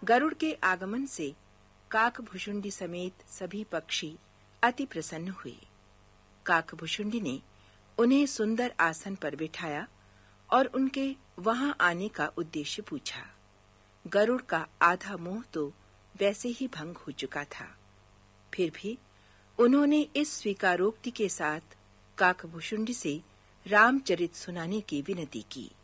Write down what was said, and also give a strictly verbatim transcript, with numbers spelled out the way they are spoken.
गरुड़ के आगमन से काकभुशुंडी समेत सभी पक्षी अति प्रसन्न हुए। काकभुशुंडी ने उन्हें सुंदर आसन पर बिठाया और उनके वहां आने का उद्देश्य पूछा। गरुड़ का आधा मोह तो वैसे ही भंग हो चुका था, फिर भी उन्होंने इस स्वीकारोक्ति के साथ काकभुशुंडी से रामचरित सुनाने की विनती की।